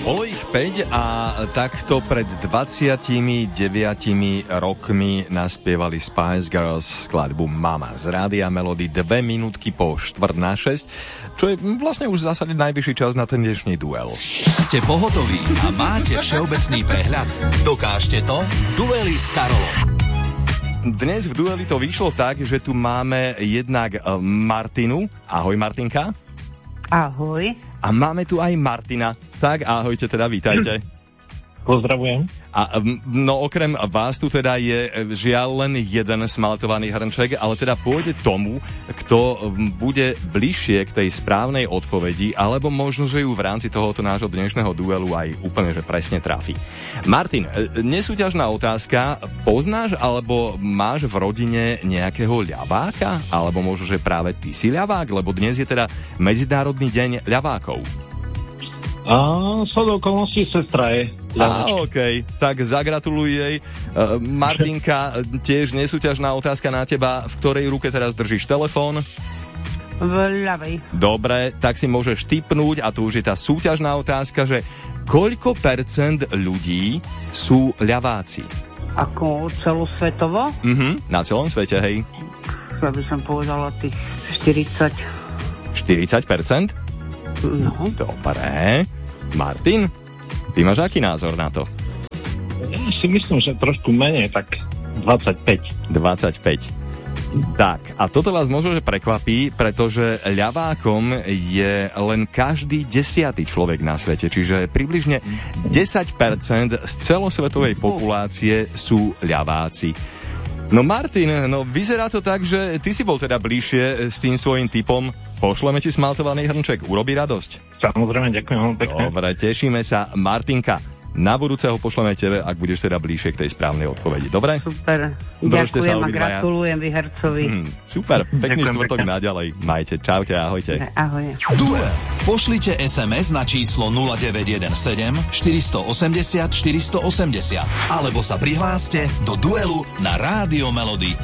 Bolo ich 5 a takto pred 29 rokmi naspievali Spice Girls skladbu Mama z Rádia Melody 2 minútky po 5:45, čo je vlastne už v zásade najvyšší čas na ten dnešný duel. Ste pohotoví a máte všeobecný prehľad? Dokážte to v dueli s Karolom. Dnes v dueli to vyšlo tak, že tu máme jednak Martinu. Ahoj, Martinka. Ahoj. A máme tu aj Martina. Tak, ahojte, teda vítajte. Pozdravujem. A no okrem vás tu teda je žiaľ len jeden smaltovaný hrnček, ale teda pôjde tomu, kto bude bližšie k tej správnej odpovedi, alebo možno, že ju v rámci tohoto nášho dnešného duelu aj úplne, že presne trafí. Martin, nesúťažná otázka. Poznáš alebo máš v rodine nejakého ľaváka? Alebo možno, že práve ty si ľavák? Lebo dnes je teda Medzinárodný deň ľavákov. A sú do okolností sestra je. Okej, tak zagratuluj jej. Martinka, tiež nesúťažná otázka na teba. V ktorej ruke teraz držíš telefón? V ľavej. Dobre, tak si môžeš tipnúť, a tu už je tá súťažná otázka, že koľko percent ľudí sú ľaváci? Ako celosvetovo? Na celom svete, hej. Ja by som povedala tých 40. 40%? No. Dobre. Martin, ty máš aký názor na to? Ja si myslím, že trošku menej, tak 25. 25. Tak, a toto vás možno, že prekvapí, pretože ľavákom je len každý 10. človek na svete, čiže približne 10% z celosvetovej populácie sú ľaváci. No Martin, vyzerá to tak, že ty si bol teda bližšie s tým svojím tipom. Pošleme ti smaltovaný hrnček, urobí radosť. Samozrejme, ďakujem veľmi pekne. Dobre, tešíme sa. Martinka, na budúceho pošleme tebe, ak budeš teda bližšie k tej správnej odpovedi. Dobre? Super. Držte sa Ďakujem a obidvaja. gratulujem výhercovi. Super, pekný Ďakujem štvrtok pekne. naďalej. Majte, čaute, ahojte. Ahoj. Duel. Pošlite SMS na číslo 0917 480 480 alebo sa prihláste do duelu na Rádio Melody